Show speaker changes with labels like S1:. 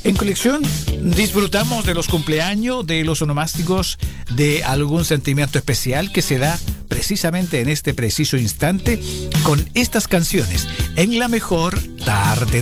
S1: En Conexión disfrutamos de los cumpleaños, de los onomásticos, de algún sentimiento especial que se da precisamente en este preciso instante con estas canciones en la mejor tarde